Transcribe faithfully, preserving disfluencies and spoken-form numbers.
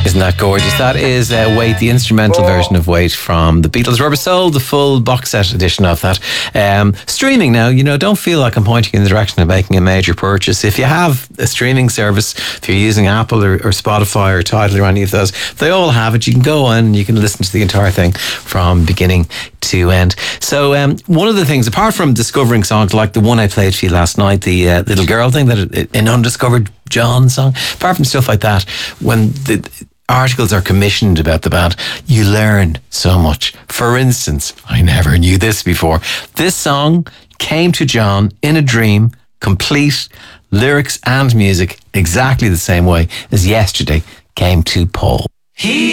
Isn't that gorgeous? That is uh, Wait, the instrumental version of Wait from the Beatles. Rubber Soul, the full box set edition of that. Um, streaming now, you know, don't feel like I'm pointing in the direction of making a major purchase. If you have a streaming service, if you're using Apple or, or Spotify or Tidal or any of those, they all have it. You can go on and you can listen to the entire thing from beginning to end. So um, one of the things, apart from discovering songs like the one I played for you last night, the uh, Little Girl thing, that an undiscovered John song, apart from stuff like that, when the articles are commissioned about the band, you learn so much. For instance, I never knew this before. This song came to John in a dream, complete lyrics and music, exactly the same way as Yesterday came to Paul. He